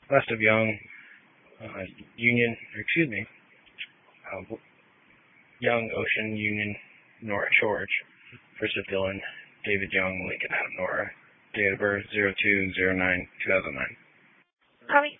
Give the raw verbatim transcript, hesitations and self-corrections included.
West of Young, uh, Union, or excuse me, uh, Young, Ocean, Union, Nora, George, First of Dylan, David Young, Lincoln, Adam, Nora. Date of birth, zero two zero nine two thousand nine. Copy.